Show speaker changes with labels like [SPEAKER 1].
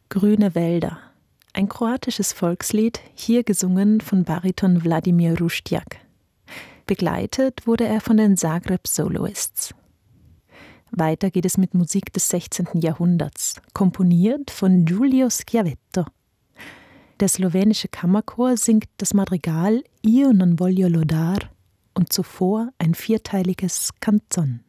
[SPEAKER 1] Grüne Wälder, ein kroatisches Volkslied, hier gesungen von Bariton Vladimir Rustiak. Begleitet wurde er von den Zagreb Soloists. Weiter geht es mit Musik des 16. Jahrhunderts, komponiert von Giulio Schiavetto. Der slowenische Kammerchor singt das Madrigal Io non voglio lodar und zuvor ein vierteiliges Canzon.